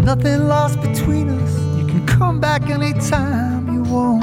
nothing lost between us. You can come back anytime you want.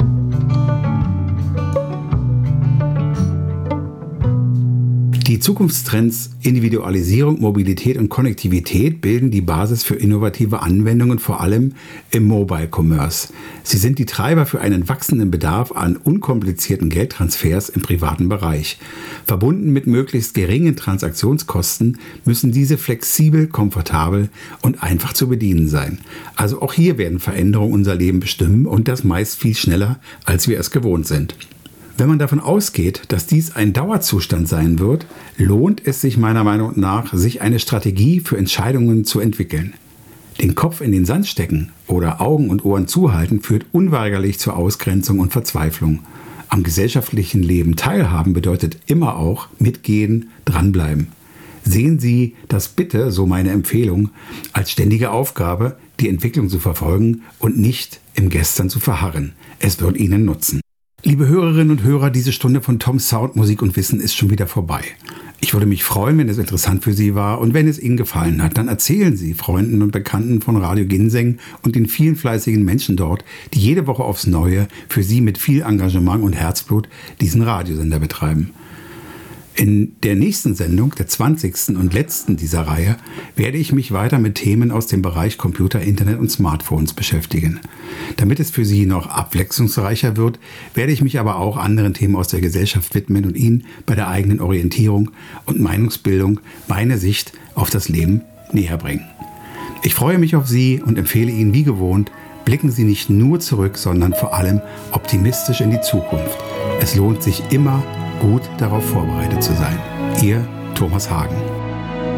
Die Zukunftstrends Individualisierung, Mobilität und Konnektivität bilden die Basis für innovative Anwendungen, vor allem im Mobile Commerce. Sie sind die Treiber für einen wachsenden Bedarf an unkomplizierten Geldtransfers im privaten Bereich. Verbunden mit möglichst geringen Transaktionskosten müssen diese flexibel, komfortabel und einfach zu bedienen sein. Also auch hier werden Veränderungen unser Leben bestimmen und das meist viel schneller, als wir es gewohnt sind. Wenn man davon ausgeht, dass dies ein Dauerzustand sein wird, lohnt es sich meiner Meinung nach, sich eine Strategie für Entscheidungen zu entwickeln. Den Kopf in den Sand stecken oder Augen und Ohren zuhalten führt unweigerlich zur Ausgrenzung und Verzweiflung. Am gesellschaftlichen Leben teilhaben bedeutet immer auch mitgehen, dranbleiben. Sehen Sie das bitte, so meine Empfehlung, als ständige Aufgabe, die Entwicklung zu verfolgen und nicht im Gestern zu verharren. Es wird Ihnen nutzen. Liebe Hörerinnen und Hörer, diese Stunde von Tom Sound, Musik und Wissen ist schon wieder vorbei. Ich würde mich freuen, wenn es interessant für Sie war und wenn es Ihnen gefallen hat, dann erzählen Sie Freunden und Bekannten von Radio Ginseng und den vielen fleißigen Menschen dort, die jede Woche aufs Neue für Sie mit viel Engagement und Herzblut diesen Radiosender betreiben. In der nächsten Sendung, der 20. und letzten dieser Reihe, werde ich mich weiter mit Themen aus dem Bereich Computer, Internet und Smartphones beschäftigen. Damit es für Sie noch abwechslungsreicher wird, werde ich mich aber auch anderen Themen aus der Gesellschaft widmen und Ihnen bei der eigenen Orientierung und Meinungsbildung meine Sicht auf das Leben näher bringen. Ich freue mich auf Sie und empfehle Ihnen wie gewohnt, blicken Sie nicht nur zurück, sondern vor allem optimistisch in die Zukunft. Es lohnt sich immer, gut darauf vorbereitet zu sein. Ihr Thomas Hagen.